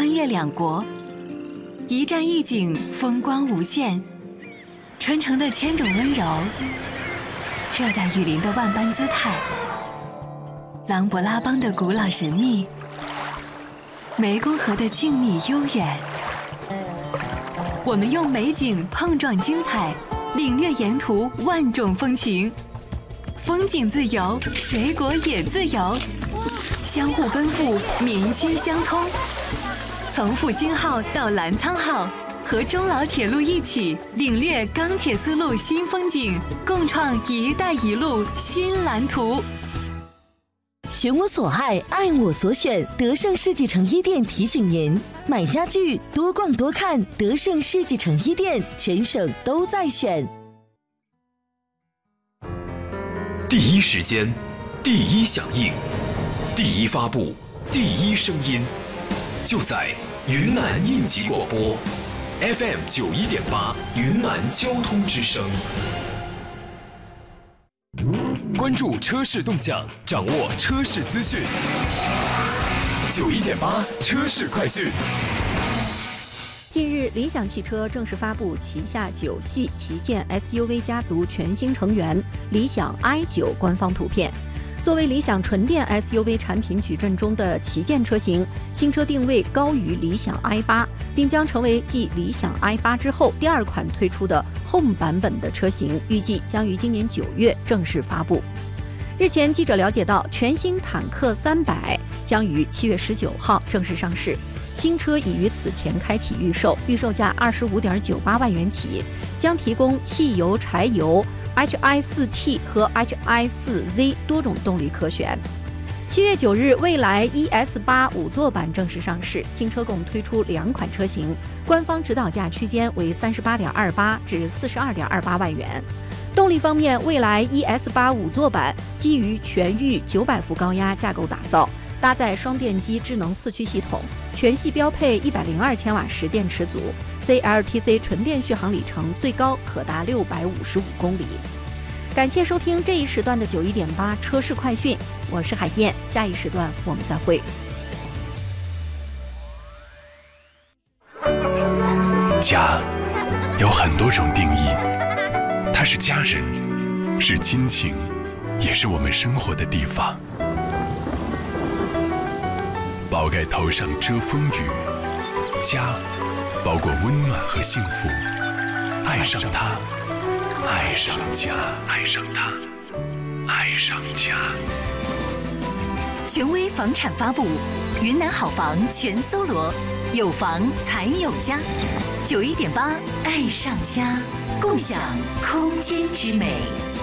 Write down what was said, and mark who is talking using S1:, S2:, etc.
S1: 穿越两国，一站一景，风光无限。传承的千种温柔，热带雨林的万般姿态，琅勃拉邦的古老神秘，湄公河的静谧悠远。我们用美景碰撞精彩，领略沿途万种风情。风景自由，水果也自由，相互奔赴，民心相通。从复兴号到澜沧号，和中老铁路一起领略钢铁丝路新风景，共创“一带一路”新蓝图。
S2: 选我所爱，爱我所选。德胜世纪城一店提醒您：买家具多逛多看，德胜世纪城一店全省都在选。
S3: 第一时间，第一响应，第一发布，第一声音，就在云南应急广播 FM 91.8云南交通之声。关注车市动向，掌握车市资讯。91.8车市快讯。
S4: 近日，理想汽车正式发布旗下9系旗舰 SUV 家族全新成员理想 i9 官方图片。作为理想纯电 SUV 产品矩阵中的旗舰车型，新车定位高于理想 i8， 并将成为继理想 i8 之后第2款推出的 Home 版本的车型，预计将于今年9月正式发布。日前，记者了解到，全新坦克300将于7月19号正式上市。新车已于此前开启预售，预售价25.98万元起，将提供汽油、柴油、HI4T 和 HI4Z 多种动力可选。7月9日，蔚来 ES8 5座版正式上市，新车共推出2款车型，官方指导价区间为38.28至42.28万元。动力方面，蔚来 ES8 5座版基于全域900伏高压架构打造，搭载双电机智能4驱系统，全系标配102千瓦时电池组 ，CLTC 纯电续航里程最高可达655公里。感谢收听这一时段的91.8车市快讯，我是海燕，下一时段我们再会。
S5: 家有很多种定义，它是家人，是亲情，也是我们生活的地方。宝盖头上遮风雨，家包裹温暖和幸福。爱上它，爱上家，爱上它，爱上家。
S1: 权威房产发布，云南好房全搜罗，有房才有家。91.8爱上家，共享空间之美。